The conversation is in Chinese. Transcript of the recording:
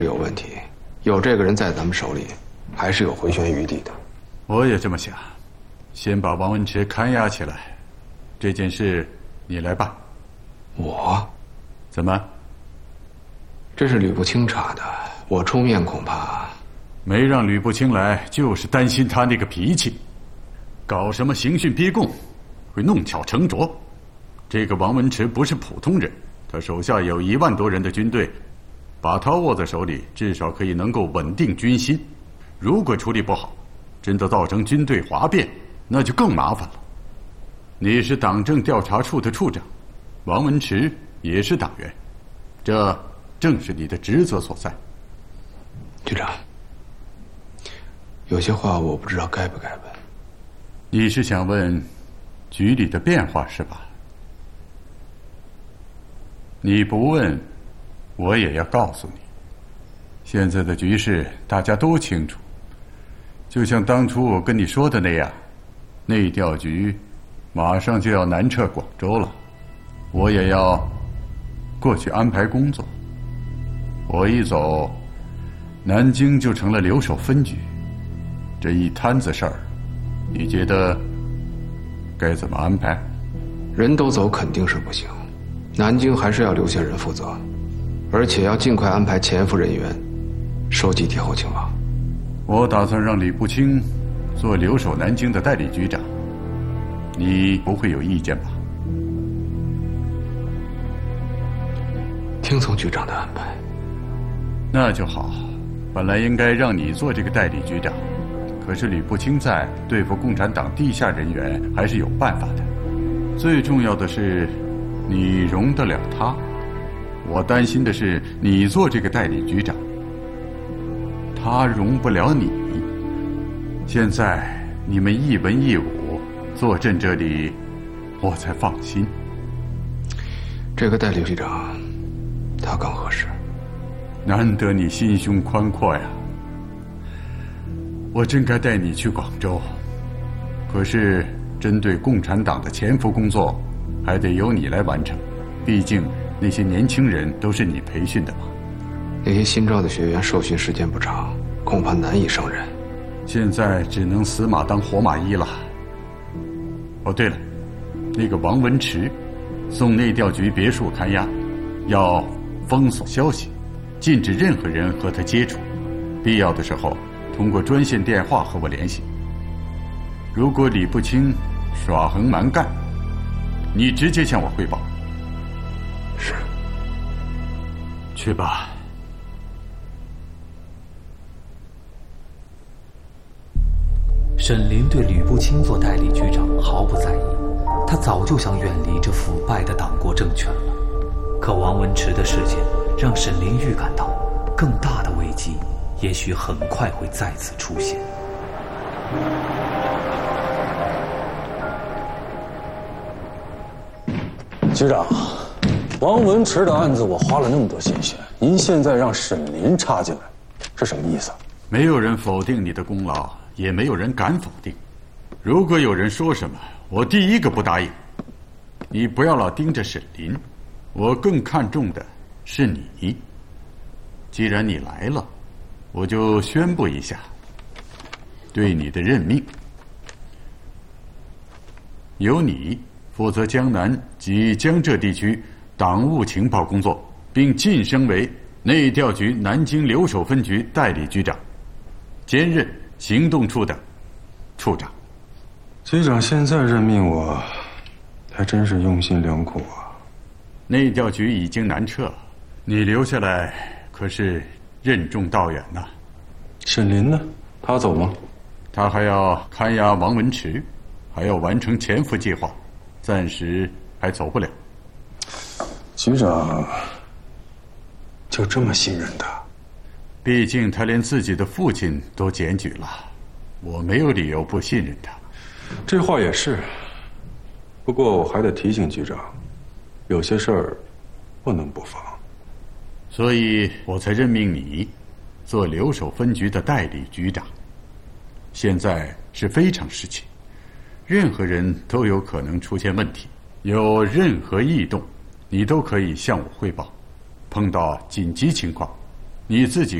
有问题，有这个人在咱们手里，还是有回旋余地的。 我也这么想，先把王文池看押起来，这件事你来办。 我？ 怎么？ 这是吕不清查的，我出面恐怕…… 没让吕不清来，就是担心他那个脾气，搞什么刑讯逼供，会弄巧成拙。这个王文池不是普通人，他手下有1万多人的军队。把他握在手里，至少可以能够稳定军心。如果处理不好，真的造成军队哗变，那就更麻烦了。你是党政调查处的处长，王文池也是党员，这正是你的职责所在。 局长，有些话我不知道该不该问。 你是想问局里的变化是吧？你不问，我也要告诉你，现在的局势大家都清楚。就像当初我跟你说的那样，内调局马上就要南撤广州了，我也要过去安排工作。我一走，南京就成了留守分局，这一摊子事儿，你觉得该怎么安排？ 人都走肯定是不行，南京还是要留下人负责。而且要尽快安排潜伏人员，收集敌后情报。 我打算让吕不清做留守南京的代理局长，你不会有意见吧？ 听从局长的安排。 那就好。本来应该让你做这个代理局长，可是吕不清在，对付共产党地下人员还是有办法的。最重要的是，你容得了他。我担心的是，你做这个代理局长，他容不了你。现在你们一文一武坐镇这里，我才放心。 这个代理局长，他更合适。 难得你心胸宽阔呀！我真该带你去广州，可是针对共产党的潜伏工作，还得由你来完成。毕竟那些年轻人都是你培训的嘛。 那些新招的学员受训时间不长，恐怕难以胜任。 现在只能死马当活马医了。哦，对了，那个王文池送内调局别墅看押，要封锁消息，禁止任何人和他接触，必要的时候通过专线电话和我联系。如果李不清耍横蛮干，你直接向我汇报。 是。 去吧。 沈林对吕不清做代理局长毫不在意，他早就想远离这腐败的党国政权了。可王文池的事件让沈林预感到，更大的危机也许很快会再次出现。 局长，王文池的案子我花了那么多心血，您现在让沈林插进来，是什么意思？ 没有人否定你的功劳，也没有人敢否定。如果有人说什么，我第一个不答应。你不要老盯着沈林，我更看重的是你。既然你来了，我就宣布一下对你的任命，由你负责江南及江浙地区党务情报工作，并晋升为内调局南京留守分局代理局长，兼任行动处的处长。 局长现在任命我，还真是用心良苦啊。 内调局已经南撤，你留下来可是任重道远呐。 沈林呢？他走吗？ 他还要看押王文池，还要完成潜伏计划，暂时还走不了。 局长就这么信任他？ 毕竟他连自己的父亲都检举了，我没有理由不信任他。 这话也是，不过我还得提醒局长，有些事儿不能不防。 所以我才任命你做留守分局的代理局长。现在是非常时期，任何人都有可能出现问题，有任何异动，你都可以向我汇报。碰到紧急情况， 你自己